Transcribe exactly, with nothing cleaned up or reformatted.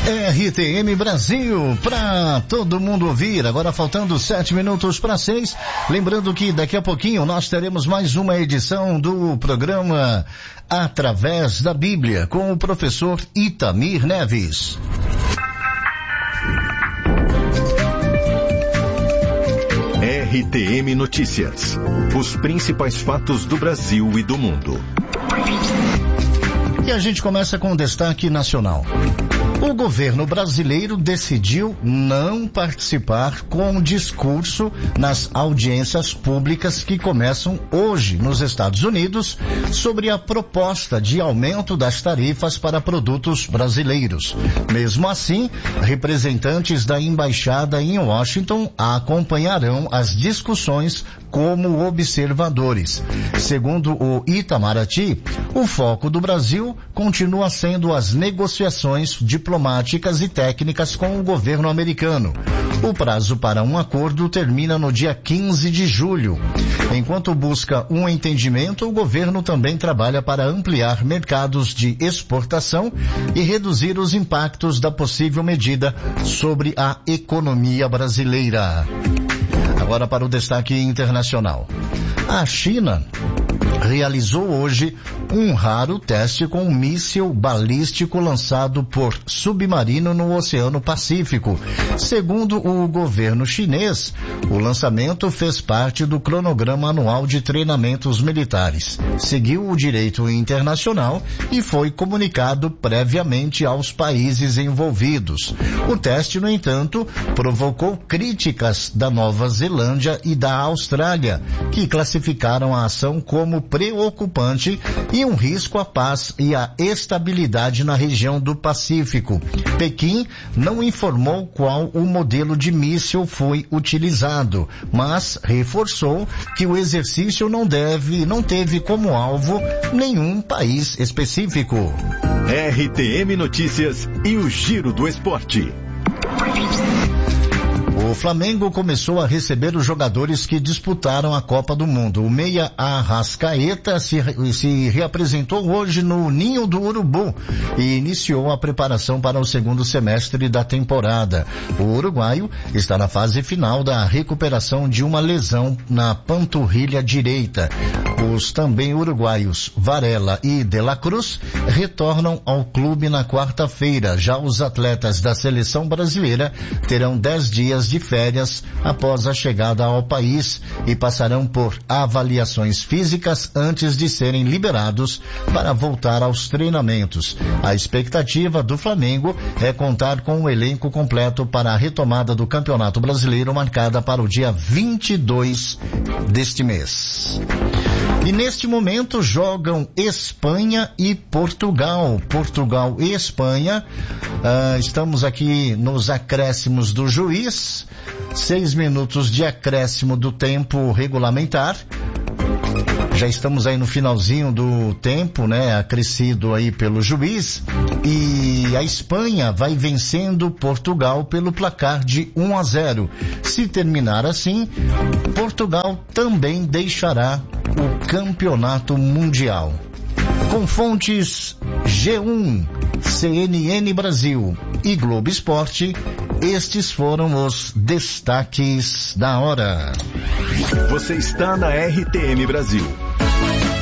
R T M Brasil, para todo mundo ouvir. Agora faltando sete minutos para seis. Lembrando que daqui a pouquinho nós teremos mais uma edição do programa Através da Bíblia, com o professor Itamir Neves. R T M Notícias. Os principais fatos do Brasil e do mundo. E a gente começa com o destaque nacional. O governo brasileiro decidiu não participar com discurso nas audiências públicas que começam hoje nos Estados Unidos sobre a proposta de aumento das tarifas para produtos brasileiros. Mesmo assim, representantes da embaixada em Washington acompanharão as discussões como observadores. Segundo o Itamaraty, o foco do Brasil continua sendo as negociações diplomáticas e técnicas com o governo americano. O prazo para um acordo termina no dia quinze de julho. Enquanto busca um entendimento, o governo também trabalha para ampliar mercados de exportação e reduzir os impactos da possível medida sobre a economia brasileira. Agora para o destaque internacional. A China realizou hoje um raro teste com um míssil balístico lançado por submarino no Oceano Pacífico. Segundo o governo chinês, o lançamento fez parte do cronograma anual de treinamentos militares. Seguiu o direito internacional e foi comunicado previamente aos países envolvidos. O teste, no entanto, provocou críticas da Nova Zelândia e da Austrália, que classificaram a ação como preocupante e um risco à paz e à estabilidade na região do Pacífico. Pequim não informou qual o modelo de míssil foi utilizado, mas reforçou que o exercício não deve, não teve como alvo nenhum país específico. R T M Notícias e o Giro do Esporte. O Flamengo começou a receber os jogadores que disputaram a Copa do Mundo. O meia Arrascaeta se, se reapresentou hoje no Ninho do Urubu e iniciou a preparação para o segundo semestre da temporada. O uruguaio está na fase final da recuperação de uma lesão na panturrilha direita. Os também uruguaios Varela e De La Cruz retornam ao clube na quarta-feira. Já os atletas da seleção brasileira terão dez dias de férias após a chegada ao país e passarão por avaliações físicas antes de serem liberados para voltar aos treinamentos. A expectativa do Flamengo é contar com o elenco completo para a retomada do Campeonato Brasileiro, marcada para o dia vinte e dois deste mês. E neste momento jogam Espanha e Portugal. Portugal e Espanha. Uh, estamos aqui nos acréscimos do juiz. Seis minutos de acréscimo do tempo regulamentar. Já estamos aí no finalzinho do tempo, né? Acrescido aí pelo juiz. E a Espanha vai vencendo Portugal pelo placar de um a zero. Se terminar assim, Portugal também deixará o campeonato mundial. Com fontes G um, C N N Brasil e Globo Esporte, estes foram os destaques da hora. Você está na R T M Brasil.